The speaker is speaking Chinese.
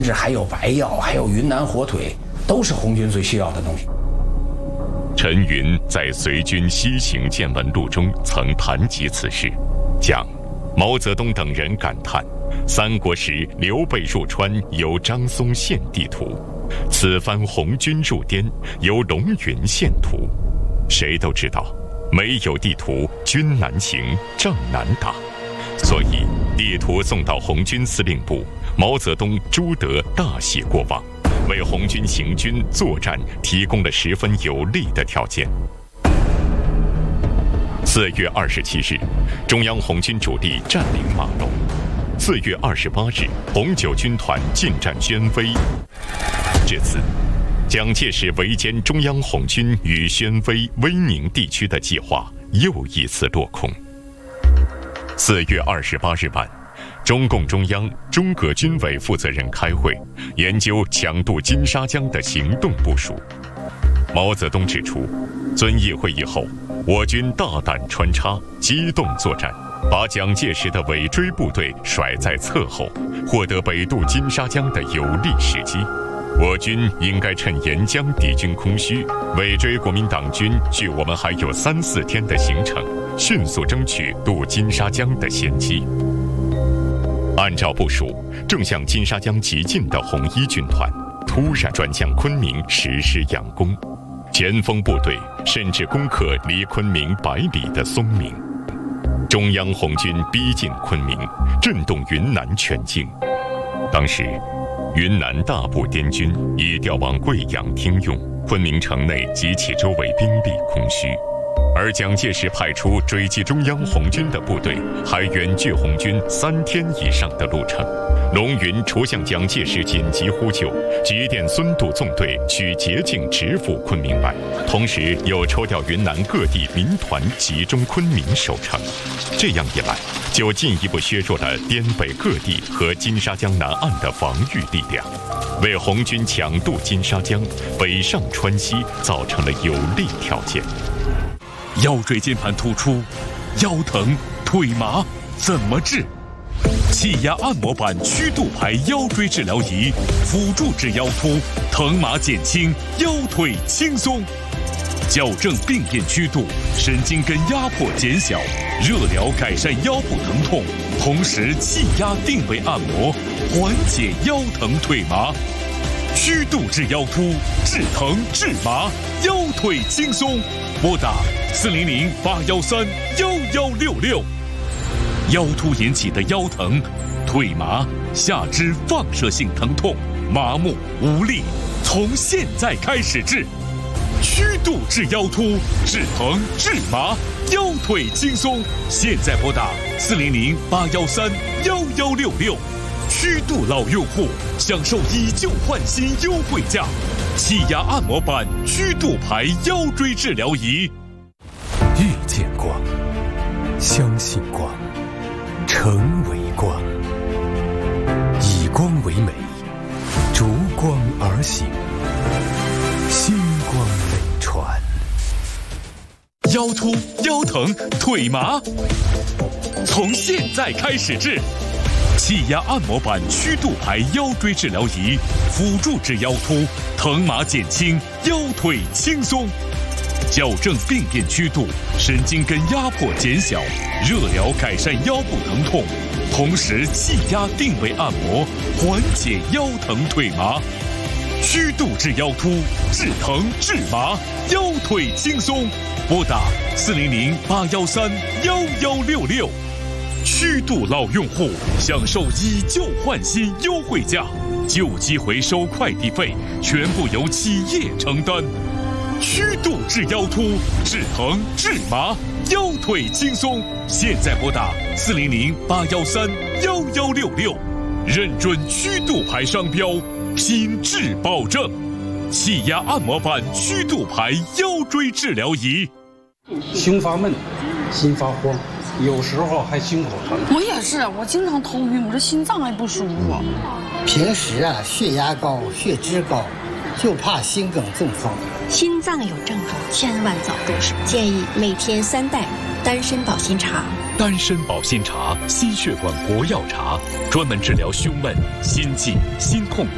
甚至还有白药，还有云南火腿，都是红军最需要的东西。 陈云在《随军西行见闻录》中曾谈及此事，讲毛泽东等人感叹，三国时刘备入川由张松献地图，此番红军入滇由龙云献图。谁都知道，没有地图，军难行，仗难打。所以地图送到红军司令部，毛泽东、朱德大喜过望，为红军行军作战提供了十分有利的条件。4月27日，中央红军主力占领马龙。4月28日，红九军团进占宣威。至此，蒋介石围歼中央红军与宣威、威宁地区的计划又一次落空。4月28日晚，中共中央、中革军委负责人开会，研究强渡金沙江的行动部署。毛泽东指出，遵义会议后，我军大胆穿插，机动作战，把蒋介石的尾追部队甩在侧后，获得北渡金沙江的有利时机。我军应该趁沿江敌军空虚，尾追国民党军距我们还有3、4天的行程，迅速争取渡金沙江的先机。按照部署，正向金沙江急进的红一军团突然转向昆明实施佯攻，前锋部队甚至攻克离昆明100里的松明。中央红军逼近昆明，震动云南全境。当时云南大部滇军已调往贵阳听用，昆明城内及其周围兵力空虚，而蒋介石派出追击中央红军的部队还远距红军3天以上的路程。龙云除向蒋介石紧急呼救，急电孙渡纵队取捷径直赴昆明外，同时又抽调云南各地民团集中昆明守城。这样一来，就进一步削弱了滇北各地和金沙江南岸的防御力量，为红军强渡金沙江、北上川西造成了有利条件。 腰椎间盘突出，腰疼、腿麻怎么治？气压按摩板曲度排腰椎治疗仪，辅助治腰突，疼麻减轻，腰腿轻松。矫正病变曲度，神经根压迫减小，热疗改善腰部疼痛，同时气压定位按摩，缓解腰疼腿麻。曲度治腰突，治疼治麻，腰腿轻松。拨打400-813-1166。腰突引起的腰疼、腿麻、下肢放射性疼痛、麻木无力，从现在开始治。曲度治腰突，治疼治麻，腰腿轻松。现在拨打400-813-1166。曲度老用户享受以旧换新优惠价，气压按摩板曲度排腰椎治疗仪。 遇见光，相信光，成为光，以光为美，逐光而行，星光美传。 腰突、腰疼、腿麻，从现在开始治。气压按摩板曲度排腰椎治疗仪，辅助治腰突，疼麻减轻，腰腿轻松。矫正病变曲度，神经根压迫减小，热疗改善腰部疼痛，同时气压定位按摩，缓解腰疼腿麻。曲度治腰突，治疼治麻，腰腿轻松。拨打400-813-1166。曲度老用户享受以旧换新优惠价，旧机回收快递费全部由企业承担。曲度治腰突，治疼治麻，腰腿轻松。现在拨打400-813-1166，认准曲度牌商标，品质保证。气压按摩板曲度牌腰椎治疗仪。 胸发闷，心发慌，有时候还胸口疼。 我也是，我经常头晕，我这心脏还不舒服。 平时血压高，血脂高，就怕心梗中风。 心脏有症状，千万早重视。建议每天3袋丹参保心茶。 丹参保心茶，心血管活药茶，专门治疗胸闷、心悸、心痛等。